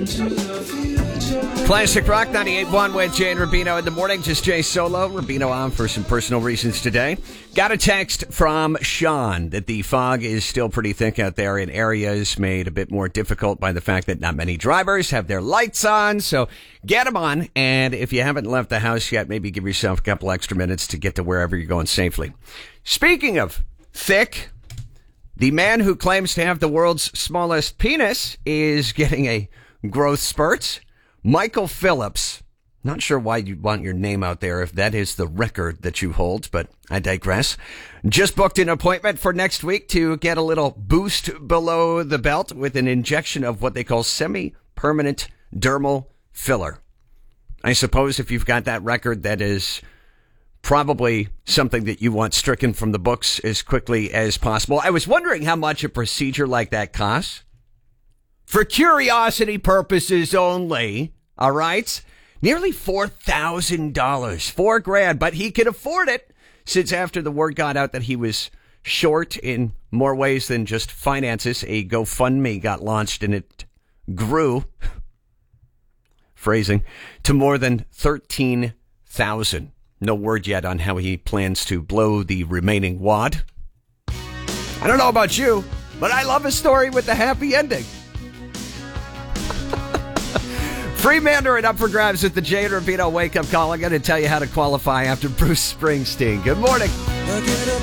Classic Rock 98.1 with Jay and Rubino in the morning. Just Jay solo. Rubino on for some personal reasons today. Got a text from Sean that the fog is still pretty thick out there in areas made a bit more difficult by the fact that not many drivers have their lights on. So get them on. And if you haven't left the house yet, maybe give yourself a couple extra minutes to get to wherever you're going safely. Speaking of thick, the man who claims to have the world's smallest penis is getting a growth spurt. Michael Phillips. Not sure why you'd want your name out there if that is the record that you hold, but I digress. Just booked an appointment for next week to get a little boost below the belt with an injection of what they call semi-permanent dermal filler. I suppose if you've got that record, that is probably something that you want stricken from the books as quickly as possible. I was wondering how much a procedure like that costs. For curiosity purposes only, all right? Nearly $4,000, $4,000, but he could afford it since after the word got out that he was short in more ways than just finances, a GoFundMe got launched and it grew, phrasing, to more than $13,000. No word yet on how he plans to blow the remaining wad. I don't know about you, but I love a story with a happy ending. Free Mandarin up for grabs at the Jay and Rubino Wake Up Call. I'm going to tell you how to qualify after Bruce Springsteen. Good morning.